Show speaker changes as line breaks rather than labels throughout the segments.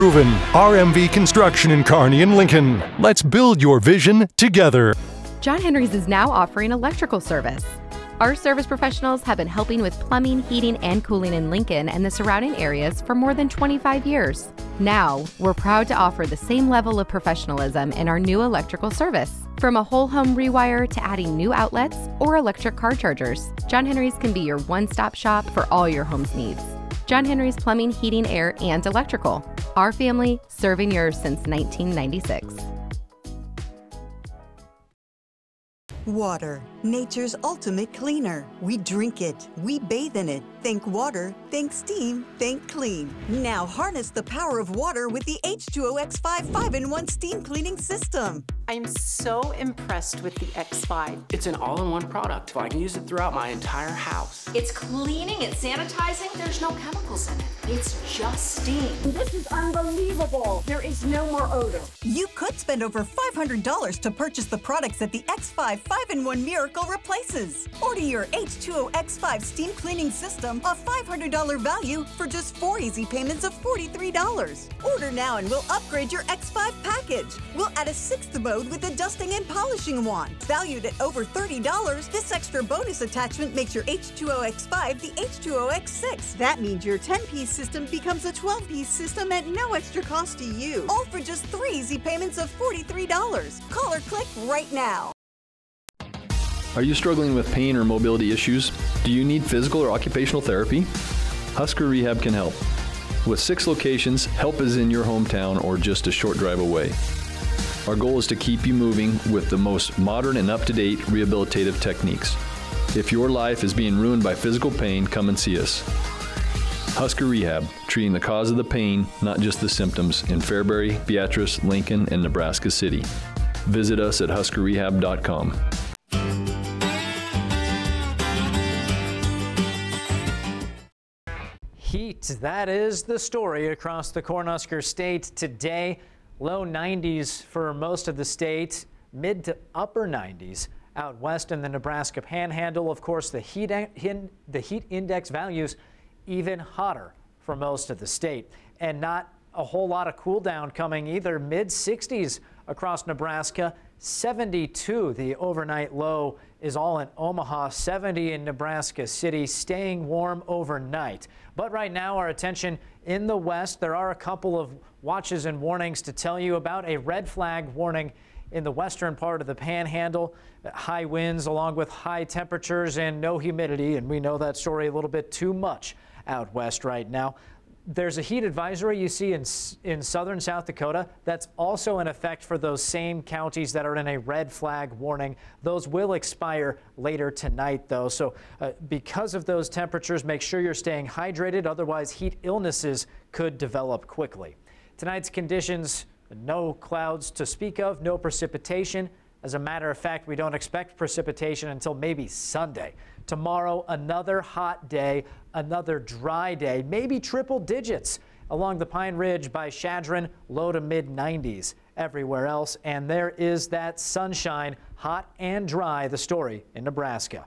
Proven RMV Construction in Kearney and Lincoln. Let's build your vision together.
John Henry's is now offering electrical service. Our service professionals have been helping with plumbing, heating, and cooling in Lincoln and the surrounding areas for more than 25 years. Now, we're proud to offer the same level of professionalism in our new electrical service. From a whole home rewire to adding new outlets or electric car chargers, John Henry's can be your one-stop shop for all your home's needs. John Henry's Plumbing, Heating, Air, and Electrical. Our family serving yours since 1996.
Water, nature's ultimate cleaner. We drink it, we bathe in it. Think water, think steam, think clean. Now harness the power of water with the H2O X5 5-in-1 steam cleaning system.
I'm so impressed with the X5.
It's an all-in-one product. I can use it throughout my entire house.
It's cleaning, it's sanitizing, there's no chemicals in it. It's just steam.
This is unbelievable. There is no more odor.
You could spend over $500 to purchase the products that the X5 5-in-1 Miracle replaces. Order your H2O X5 steam cleaning system, a $500 value, for just 4 easy payments of $43. Order now and we'll upgrade your X5 package. We'll add a 6th mode with a dusting and polishing wand. Valued at over $30, this extra bonus attachment makes your H2O X5 the H2O X6. That means your 10-piece system becomes a 12-piece system at no extra cost to you. All for just 3 easy payments of $43. Call or click right now.
Are you struggling with pain or mobility issues? Do you need physical or occupational therapy? Husker Rehab can help. With 6 locations, help is in your hometown or just a short drive away. Our goal is to keep you moving with the most modern and up-to-date rehabilitative techniques. If your life is being ruined by physical pain, come and see us. Husker Rehab, treating the cause of the pain, not just the symptoms, in Fairbury, Beatrice, Lincoln, and Nebraska City. Visit us at huskerrehab.com.
Heat, that is the story across the Cornhusker State today. Low 90s for most of the state, mid to upper 90s out west in the Nebraska Panhandle. Of course, the heat index values even hotter for most of the state, and not a whole lot of cool down coming either. Mid 60s across Nebraska, 72 the overnight low is all in Omaha, 70 in Nebraska City, staying warm overnight. But right now, our attention in the west, there are a couple of watches and warnings to tell you about. A red flag warning in the western part of the Panhandle. High winds along with high temperatures and no humidity, and we know that story a little bit too much out west right now. There's a heat advisory you see in southern South Dakota that's also in effect for those same counties that are in a red flag warning. Those will expire later tonight, though. So because of those temperatures, make sure you're staying hydrated. Otherwise, heat illnesses could develop quickly. Tonight's conditions, no clouds to speak of, no precipitation. As a matter of fact, we don't expect precipitation until maybe Sunday. Tomorrow, another hot day, another dry day, maybe triple digits along the Pine Ridge by Chadron, low to mid 90s everywhere else. And there is that sunshine, hot and dry, the story in Nebraska.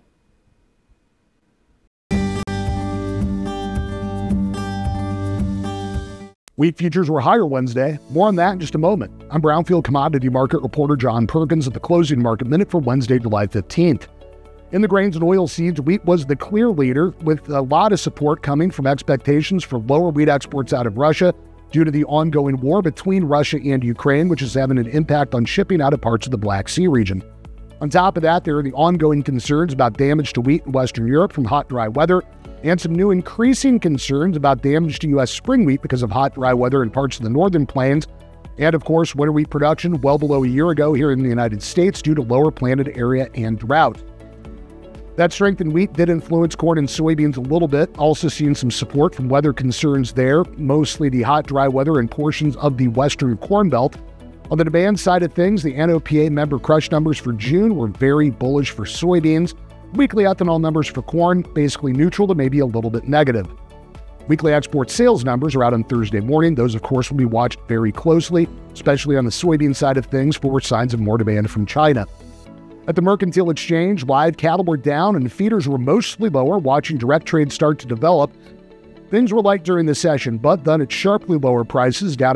Wheat futures were higher Wednesday. More on that in just a moment. I'm Brownfield commodity market reporter John Perkins at the closing market minute for Wednesday, July 15th. In the grains and oilseeds, wheat was the clear leader, with a lot of support coming from expectations for lower wheat exports out of Russia due to the ongoing war between Russia and Ukraine, which is having an impact on shipping out of parts of the Black Sea region. On top of that, there are the ongoing concerns about damage to wheat in Western Europe from hot, dry weather, and some new increasing concerns about damage to U.S. spring wheat because of hot, dry weather in parts of the northern plains. And of course, winter wheat production well below a year ago here in the United States due to lower planted area and drought. That strength in wheat did influence corn and soybeans a little bit, also seeing some support from weather concerns there, mostly the hot, dry weather in portions of the western corn belt. On the demand side of things, the NOPA member crush numbers for June were very bullish for soybeans. Weekly ethanol numbers for corn, basically neutral to maybe a little bit negative. Weekly export sales numbers are out on Thursday morning. Those, of course, will be watched very closely, especially on the soybean side of things for signs of more demand from China. At the Mercantile Exchange, live cattle were down and feeders were mostly lower, watching direct trade start to develop. Things were light during the session, but done at sharply lower prices, down